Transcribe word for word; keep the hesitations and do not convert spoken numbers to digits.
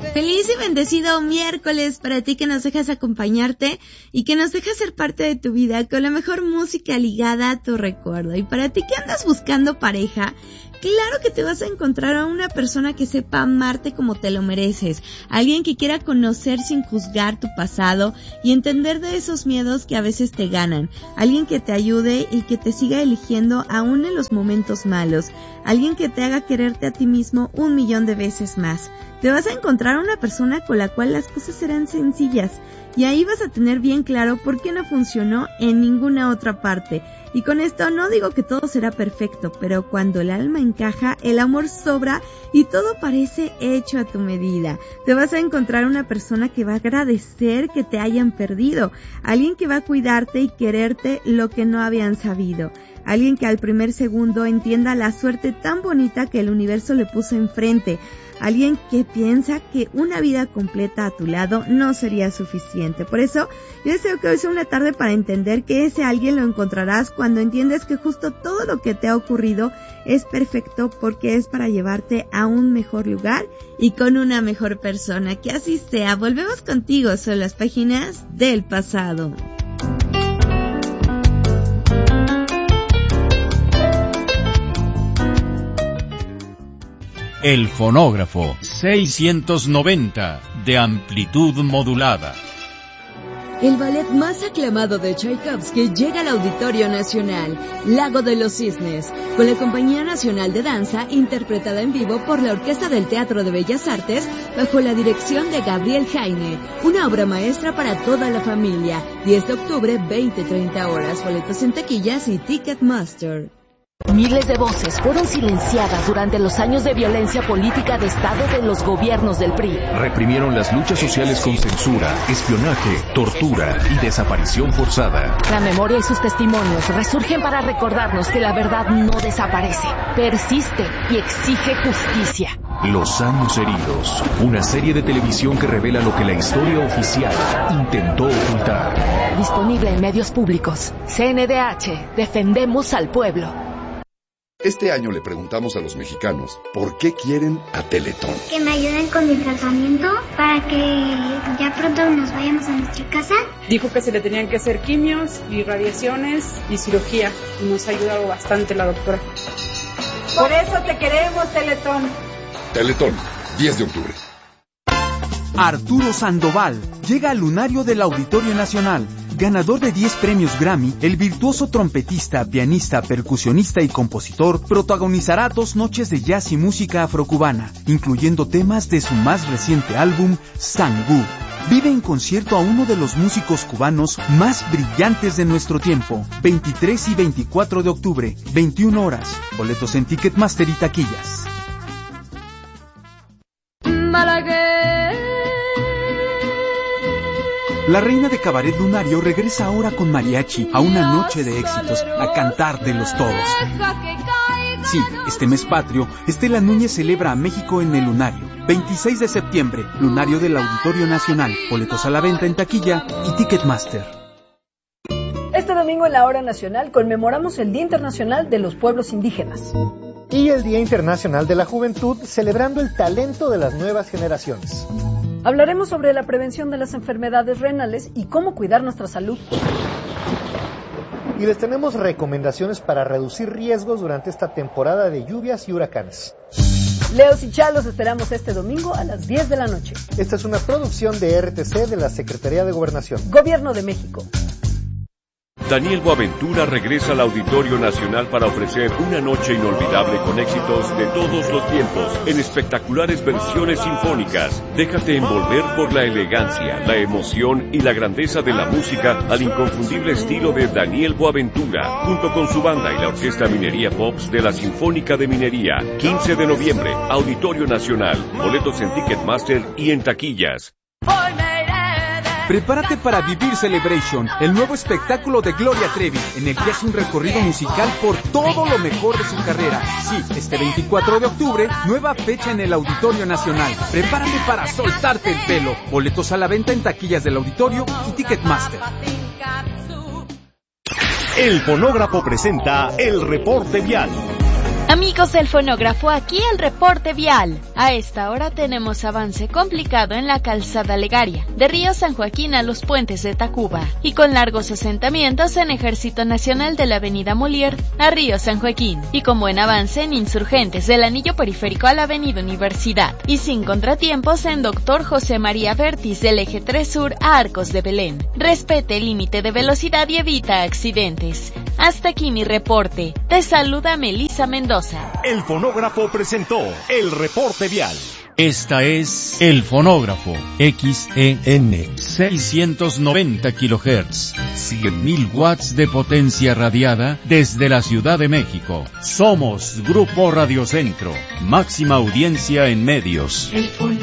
Feliz y bendecido miércoles para ti que nos dejas acompañarte y que nos dejas ser parte de tu vida con la mejor música ligada a tu recuerdo. Y para ti que andas buscando pareja, claro que te vas a encontrar a una persona que sepa amarte como te lo mereces, alguien que quiera conocer sin juzgar tu pasado y entender de esos miedos que a veces te ganan, alguien que te ayude y que te siga eligiendo aún en los momentos malos, alguien que te haga quererte a ti mismo un millón de veces más. Te vas a encontrar a una persona con la cual las cosas serán sencillas y ahí vas a tener bien claro por qué no funcionó en ninguna otra parte. Y con esto no digo que todo será perfecto, pero cuando el alma encaja, el amor sobra y todo parece hecho a tu medida. Te vas a encontrar una persona que va a agradecer que te hayan perdido, alguien que va a cuidarte y quererte lo que no habían sabido. Alguien que al primer segundo entienda la suerte tan bonita que el universo le puso enfrente. Alguien que piensa que una vida completa a tu lado no sería suficiente. Por eso, yo deseo que hoy sea una tarde para entender que ese alguien lo encontrarás cuando entiendes que justo todo lo que te ha ocurrido es perfecto porque es para llevarte a un mejor lugar y con una mejor persona. Que así sea. Volvemos contigo, son las páginas del pasado. El fonógrafo seiscientos noventa de amplitud modulada. El ballet más aclamado de Tchaikovsky llega al Auditorio Nacional, Lago de los Cisnes, con la Compañía Nacional de Danza interpretada en vivo por la Orquesta del Teatro de Bellas Artes bajo la dirección de Gabriel Jaime, una obra maestra para toda la familia. diez de octubre, veinte treinta horas, boletos en taquillas y Ticketmaster. Miles de voces fueron silenciadas durante los años de violencia política de Estado de los gobiernos del P R I. Reprimieron las luchas sociales con censura, espionaje, tortura y desaparición forzada. La memoria y sus testimonios resurgen para recordarnos que la verdad no desaparece, persiste y exige justicia. Los años heridos, una serie de televisión que revela lo que la historia oficial intentó ocultar. Disponible en medios públicos. C N D H, defendemos al pueblo. Este año le preguntamos a los mexicanos por qué quieren a Teletón. Que me ayuden con mi tratamiento para que ya pronto nos vayamos a nuestra casa. Dijo que se le tenían que hacer quimios y radiaciones y cirugía y nos ha ayudado bastante la doctora. Por eso te queremos, Teletón. Teletón, diez de octubre. Arturo Sandoval llega al lunario del Auditorio Nacional. Ganador de diez premios Grammy, el virtuoso trompetista, pianista, percusionista y compositor protagonizará dos noches de jazz y música afrocubana, incluyendo temas de su más reciente álbum, Sangú. Vive en concierto a uno de los músicos cubanos más brillantes de nuestro tiempo. veintitrés y veinticuatro de octubre, veintiuna horas. Boletos en Ticketmaster y taquillas. La reina de Cabaret Lunario regresa ahora con mariachi a una noche de éxitos, a cantar de los todos. Sí, este mes patrio, Estela Núñez celebra a México en el Lunario. veintiséis de septiembre, Lunario del Auditorio Nacional. Boletos a la venta en taquilla y Ticketmaster. Este domingo en la Hora Nacional conmemoramos el Día Internacional de los Pueblos Indígenas. Y el Día Internacional de la Juventud, celebrando el talento de las nuevas generaciones. Hablaremos sobre la prevención de las enfermedades renales y cómo cuidar nuestra salud. Y les tenemos recomendaciones para reducir riesgos durante esta temporada de lluvias y huracanes. Leos y Chalos esperamos este domingo a las diez de la noche. Esta es una producción de R T C de la Secretaría de Gobernación. Gobierno de México. Daniel Boaventura regresa al Auditorio Nacional para ofrecer una noche inolvidable con éxitos de todos los tiempos, en espectaculares versiones sinfónicas. Déjate envolver por la elegancia, la emoción y la grandeza de la música al inconfundible estilo de Daniel Boaventura, junto con su banda y la Orquesta Minería Pops de la Sinfónica de Minería. quince de noviembre, Auditorio Nacional. Boletos en Ticketmaster y en taquillas. Prepárate para vivir Celebration, el nuevo espectáculo de Gloria Trevi, en el que hace un recorrido musical por todo lo mejor de su carrera. Sí, este veinticuatro de octubre, nueva fecha en el Auditorio Nacional. Prepárate para soltarte el pelo. Boletos a la venta en taquillas del Auditorio y Ticketmaster. El fonógrafo presenta el reporte vial. Amigos del fonógrafo, aquí el reporte vial. A esta hora tenemos avance complicado en la calzada Legaria, de Río San Joaquín a los puentes de Tacuba, y con largos asentamientos en Ejército Nacional de la avenida Molière a Río San Joaquín, y con buen avance en Insurgentes del anillo periférico a la avenida Universidad, y sin contratiempos en Doctor José María Vértiz del eje tres Sur a Arcos de Belén. Respete el límite de velocidad y evita accidentes. Hasta aquí mi reporte. Te saluda Melissa Mendoza. El fonógrafo presentó el reporte vial. Esta es El Fonógrafo, X E N, seiscientos noventa kilohertz, cien mil watts de potencia radiada desde la Ciudad de México. Somos Grupo Radio Centro, máxima audiencia en medios.